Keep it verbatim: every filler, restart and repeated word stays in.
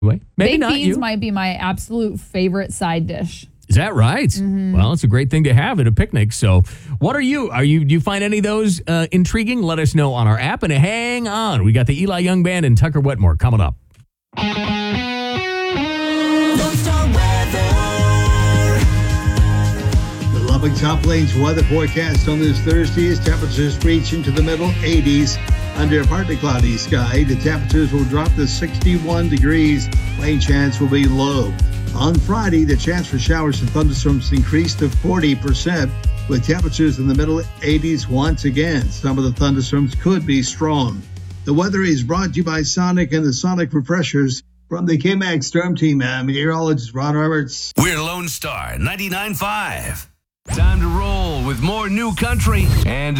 Wait, maybe Baked not beans you. might be my absolute favorite side dish. Is that right? Mm-hmm. Well, it's a great thing to have at a picnic. So what are you? Are you? Do you find any of those uh, intriguing? Let us know on our app. And hang on. We got the Eli Young Band and Tucker Wetmore coming up. Lubbock Top Plains weather forecast on this Thursday is temperatures reach into the middle eighties. Under a partly cloudy sky, the temperatures will drop to sixty-one degrees. Rain chance will be low. On Friday, the chance for showers and thunderstorms increased to forty percent, with temperatures in the middle eighties once again. Some of the thunderstorms could be strong. The weather is brought to you by Sonic and the Sonic Refreshers. From the K-Max Storm Team, I'm meteorologist Ron Roberts. We're Lone Star ninety-nine point five. Time to roll with more new country and